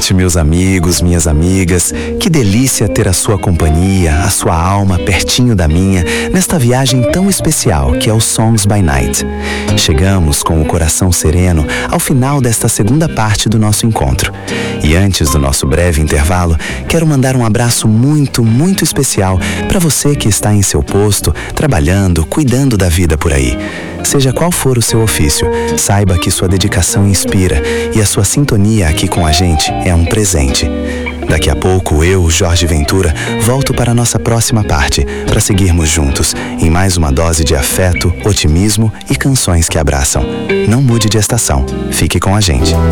noite, meus amigos, minhas amigas. Que delícia ter a sua companhia, a sua alma pertinho da minha, nesta viagem tão especial que é o Songs by Night. Chegamos com o coração sereno ao final desta segunda parte do nosso encontro. E antes do nosso breve intervalo, quero mandar um abraço muito, muito especial para você que está em seu posto, trabalhando, cuidando da vida por aí. Seja qual for o seu ofício, saiba que sua dedicação inspira e a sua sintonia aqui com a gente é um presente. Daqui a pouco eu, Jorge Ventura, volto para a nossa próxima parte, para seguirmos juntos em mais uma dose de afeto, otimismo e canções que abraçam. Não mude de estação, fique com a gente.